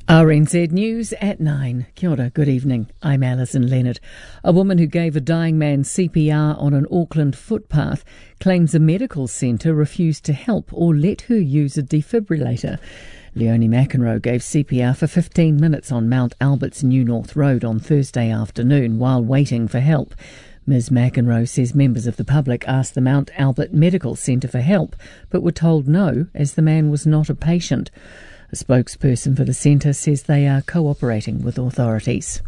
RNZ News at 9. Kia ora, good evening. I'm Alison Leonard. A woman who gave a dying man CPR on an Auckland footpath claims a medical centre refused to help or let her use a defibrillator. Leonie McEnroe gave CPR for 15 minutes on Mount Albert's New North Road on Thursday afternoon while waiting for help. Ms McEnroe says members of the public asked the Mount Albert Medical Centre for help, but were told no, as the man was not a patient. A spokesperson for the centre says they are cooperating with authorities.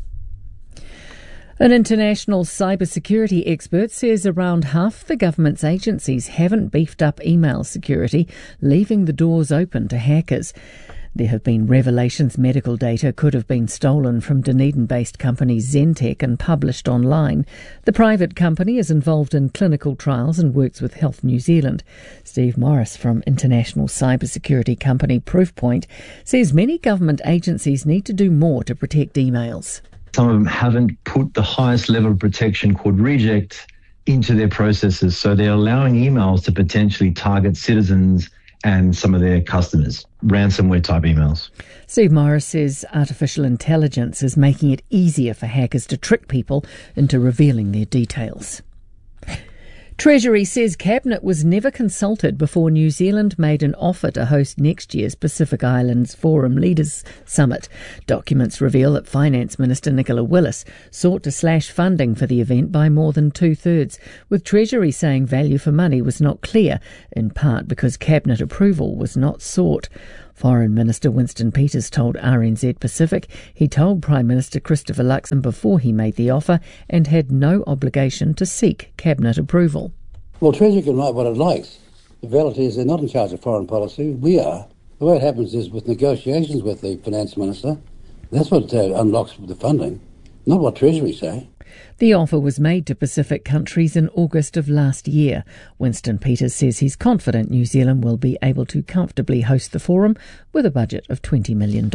An international cybersecurity expert says around half the government's agencies haven't beefed up email security, leaving the doors open to hackers. There have been revelations medical data could have been stolen from Dunedin-based company Zentech and published online. The private company is involved in clinical trials and works with Health New Zealand. Steve Morris from international cybersecurity company Proofpoint says many government agencies need to do more to protect emails. Some of them haven't put the highest level of protection called reject into their processes, so they're allowing emails to potentially target citizens and some of their customers, ransomware type emails. Steve Morris says artificial intelligence is making it easier for hackers to trick people into revealing their details. Treasury says Cabinet was never consulted before New Zealand made an offer to host next year's Pacific Islands Forum Leaders Summit. Documents reveal that Finance Minister Nicola Willis sought to slash funding for the event by more than 2/3, with Treasury saying value for money was not clear, in part because Cabinet approval was not sought. Foreign Minister Winston Peters told RNZ Pacific he told Prime Minister Christopher Luxon before he made the offer and had no obligation to seek Cabinet approval. Well, Treasury can write what it likes. The reality is they're not in charge of foreign policy. We are. The way it happens is with negotiations with the Finance Minister. That's what unlocks the funding, not what Treasury say. The offer was made to Pacific countries in August of last year. Winston Peters says he's confident New Zealand will be able to comfortably host the forum with a budget of $20 million.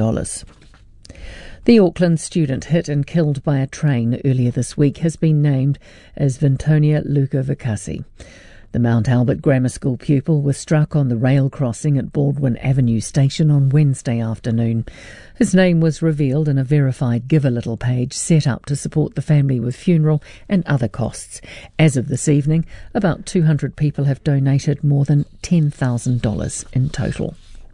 The Auckland student hit and killed by a train earlier this week has been named as Vintonia Luca Vicasi. The Mount Albert Grammar School pupil was struck on the rail crossing at Baldwin Avenue station on Wednesday afternoon. His name was revealed in a verified Give a Little page set up to support the family with funeral and other costs. As of this evening, about 200 people have donated more than $10,000 in total.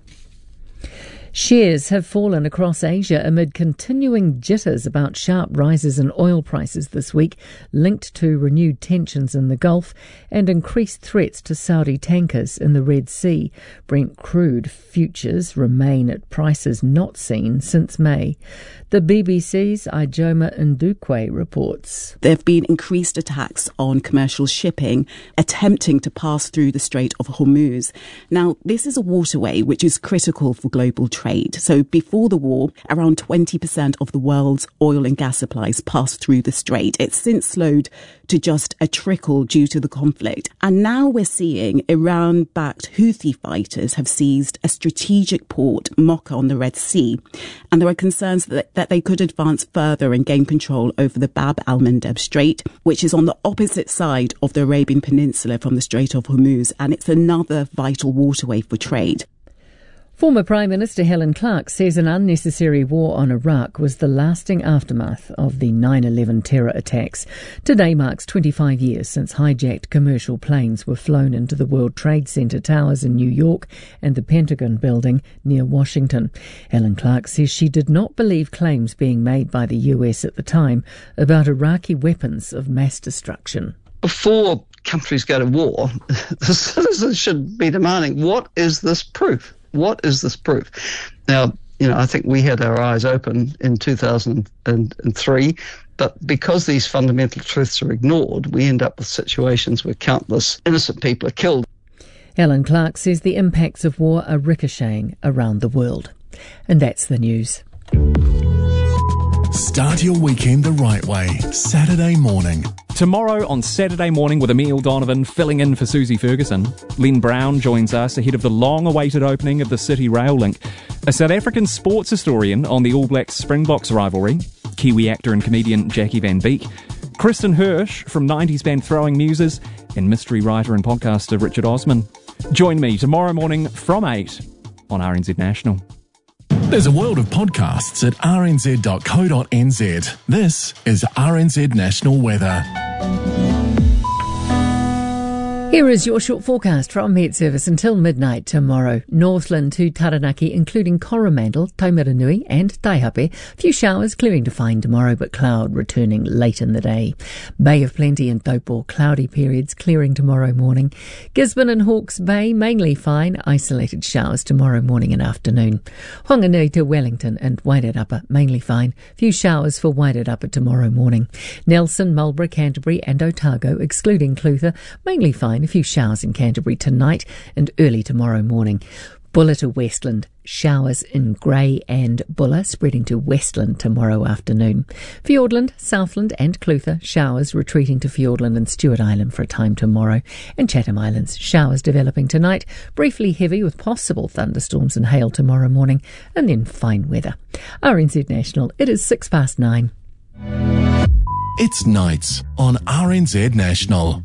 Shares have fallen across Asia amid continuing jitters about sharp rises in oil prices this week, linked to renewed tensions in the Gulf and increased threats to Saudi tankers in the Red Sea. Brent crude futures remain at prices not seen since May. The BBC's Ijoma Ndukwe reports. There have been increased attacks on commercial shipping attempting to pass through the Strait of Hormuz. Now, this is a waterway which is critical for global trade. So before the war, around 20% of the world's oil and gas supplies passed through the strait. It's since slowed to just a trickle due to the conflict. And now we're seeing Iran-backed Houthi fighters have seized a strategic port, Mocha, on the Red Sea. And there are concerns that they could advance further and gain control over the Bab al-Mandeb Strait, which is on the opposite side of the Arabian Peninsula from the Strait of Hormuz. And it's another vital waterway for trade. Former Prime Minister Helen Clark says an unnecessary war on Iraq was the lasting aftermath of the 9/11 terror attacks. Today marks 25 years since hijacked commercial planes were flown into the World Trade Center towers in New York and the Pentagon building near Washington. Helen Clark says she did not believe claims being made by the US at the time about Iraqi weapons of mass destruction. Before countries go to war, the citizens should be demanding, what is this proof? What is this proof? Now, I think we had our eyes open in 2003, but because these fundamental truths are ignored, we end up with situations where countless innocent people are killed. Helen Clark says the impacts of war are ricocheting around the world. And that's the news. Start your weekend the right way. Saturday morning. Tomorrow on Saturday morning with Emile Donovan filling in for Susie Ferguson, Len Brown joins us ahead of the long-awaited opening of the City Rail Link. A South African sports historian on the All Blacks Springboks rivalry, Kiwi actor and comedian Jackie Van Beek, Kristen Hirsch from 90s band Throwing Muses, and mystery writer and podcaster Richard Osman. Join me tomorrow morning from 8 on RNZ National. There's a world of podcasts at rnz.co.nz. This is RNZ National Weather. Here is your short forecast from Met Service until midnight tomorrow. Northland to Taranaki, including Coromandel, Taumaranui and Taihape. Few showers clearing to find tomorrow, but cloud returning late in the day. Bay of Plenty and Taupo, cloudy periods clearing tomorrow morning. Gisborne and Hawke's Bay, mainly fine. Isolated showers tomorrow morning and afternoon. Whanganui to Wellington and Wairarapa, mainly fine. Few showers for Wairarapa tomorrow morning. Nelson, Marlborough, Canterbury and Otago, excluding Clutha, mainly fine. A few showers in Canterbury tonight and early tomorrow morning. Bulla to Westland, showers in Grey and Bulla, spreading to Westland tomorrow afternoon. Fiordland, Southland and Clutha, showers retreating to Fiordland and Stewart Island for a time tomorrow. And Chatham Islands, showers developing tonight, briefly heavy with possible thunderstorms and hail tomorrow morning, and then fine weather. RNZ National, it is 9:06. It's nights on RNZ National.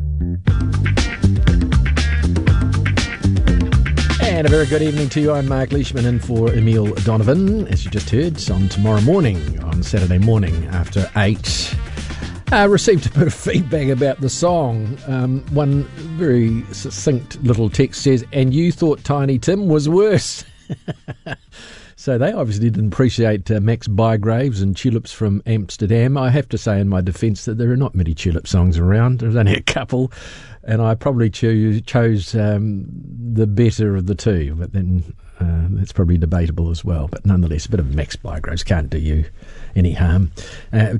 And a very good evening to you. I'm Mark Leishman in for Emile Donovan, as you just heard, on tomorrow morning, on Saturday morning after 8. Received a bit of feedback about the song. One very succinct little text says, "And you thought Tiny Tim was worse." So they obviously didn't appreciate Max Bygraves and Tulips from Amsterdam. I have to say in my defence that there are not many Tulip songs around. There's only a couple, and I probably chose the better of the two, but then that's probably debatable as well. But nonetheless, a bit of Max Bygraves can't do you any harm.